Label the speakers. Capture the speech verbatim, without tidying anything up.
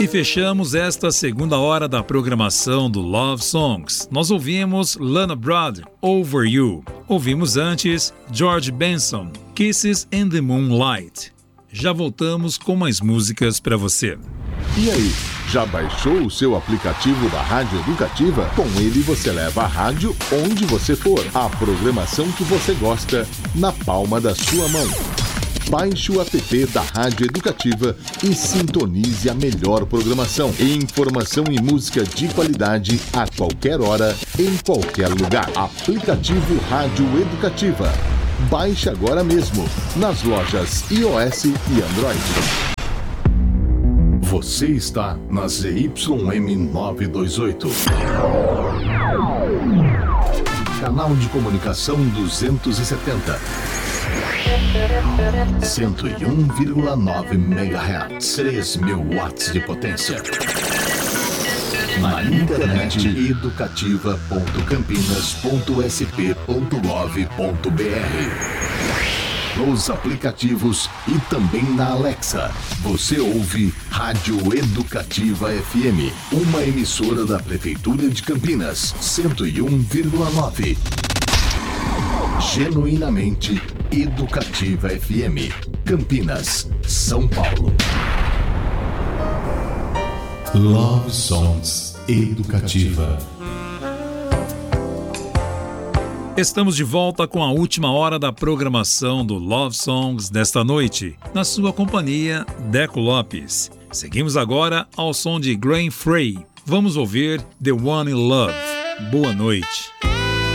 Speaker 1: E fechamos esta segunda hora da programação do Love Songs. Nós ouvimos Lana Broad, Over You. Ouvimos antes George Benson, Kisses in the Moonlight. Já voltamos com mais músicas para você.
Speaker 2: E aí, já baixou o seu aplicativo da Rádio Educativa? Com ele você leva a rádio onde você for. A programação que você gosta na palma da sua mão. Baixe o app da Rádio Educativa e sintonize a melhor programação. Informação e música de qualidade a qualquer hora, em qualquer lugar. Aplicativo Rádio Educativa. Baixe agora mesmo, nas lojas iOS e Android. Você está na Z Y M novecentos e vinte e oito. Canal de comunicação duzentos e setenta. cento e um vírgula nove megahertz, três mil watts de potência. Na internet educativa ponto campinas ponto s p ponto gov ponto b r. Nos aplicativos e também na Alexa. Você ouve Rádio Educativa F M, uma emissora da Prefeitura de Campinas, cento e um vírgula nove. Genuinamente Educativa F M, Campinas, São Paulo.
Speaker 3: Love Songs Educativa.
Speaker 1: Estamos de volta com a última hora da programação do Love Songs desta noite, na sua companhia, Deco Lopes. Seguimos agora ao som de Glenn Frey. Vamos ouvir The One in Love. Boa noite.